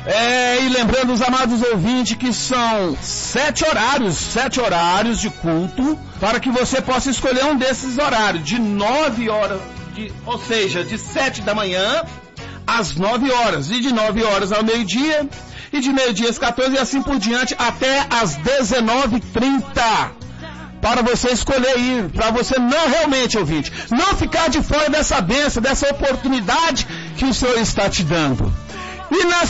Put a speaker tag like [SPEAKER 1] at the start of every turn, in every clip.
[SPEAKER 1] E lembrando os amados ouvintes que são 7 horários de culto, para que você possa escolher um desses horários, de 9 horas, ou seja, de 7 da manhã às 9 horas, e de 9 horas ao meio-dia, e de meio-dia às 14 e assim por diante, até às 19h30. Para você escolher ir, para você não realmente, ouvinte, não ficar de fora dessa bênção, dessa oportunidade que o Senhor está te dando. E na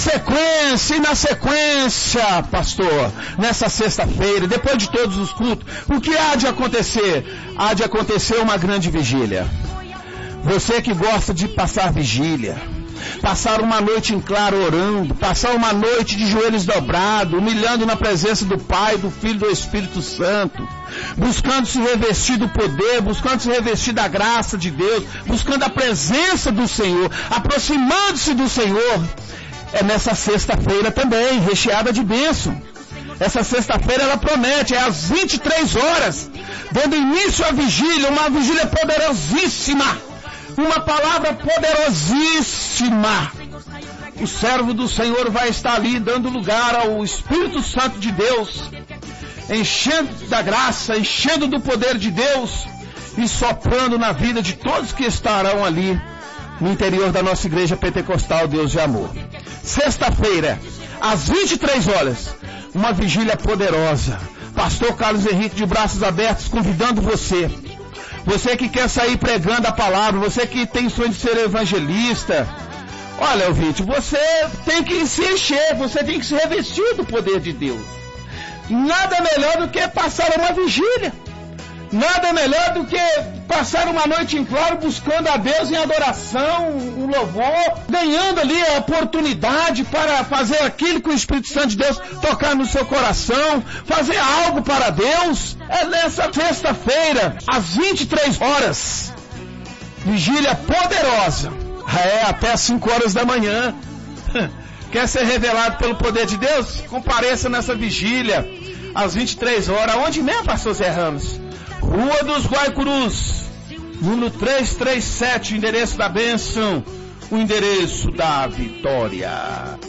[SPEAKER 1] sequência, pastor, nessa sexta-feira, depois de todos os cultos, o que há de acontecer? Há de acontecer uma grande vigília. Você que gosta de passar vigília, passar uma noite em claro orando, passar uma noite de joelhos dobrados, humilhando na presença do Pai, do Filho e do Espírito Santo, buscando se revestir do poder, buscando se revestir da graça de Deus, buscando a presença do Senhor, aproximando-se do Senhor. É nessa sexta-feira também, recheada de bênção. Essa sexta-feira ela promete, é às 23 horas, dando início à vigília, uma vigília poderosíssima, uma palavra poderosíssima. O servo do Senhor vai estar ali dando lugar ao Espírito Santo de Deus, enchendo da graça, enchendo do poder de Deus e soprando na vida de todos que estarão ali no interior da nossa igreja pentecostal Deus de Amor. Sexta-feira, às 23 horas, uma vigília poderosa. Pastor Carlos Henrique de braços abertos convidando você. Você que quer sair pregando a palavra, você que tem sonho de ser evangelista. Olha, ouvinte, você tem que se encher, você tem que se revestir do poder de Deus. Nada melhor do que passar uma vigília. Nada melhor do que passar uma noite em claro buscando a Deus em adoração, um louvor, ganhando ali a oportunidade para fazer aquilo que o Espírito Santo de Deus tocar no seu coração, fazer algo para Deus. É nessa sexta-feira, às 23 horas, vigília poderosa, até às 5 horas da manhã. Quer ser revelado pelo poder de Deus? Compareça nessa vigília, às 23 horas. Onde mesmo, pastor Zé Ramos? Rua dos Guaicurus, número 337, o endereço da bênção, o endereço da vitória.